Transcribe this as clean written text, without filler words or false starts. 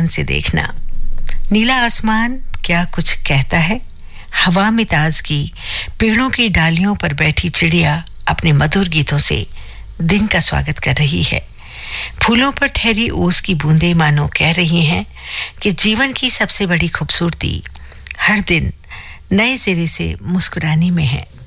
ध्यान से देखना। नीला आसमान क्या कुछ कहता है? हवा में ताजगी, पेड़ों की डालियों पर बैठी चिड़िया अपने मधुर गीतों से दिन का स्वागत कर रही है। फूलों पर ठहरी ओस की बूंदें मानो कह रही हैं कि जीवन की सबसे बड़ी खूबसूरती हर दिन नए सिरे से मुस्कुराने में है।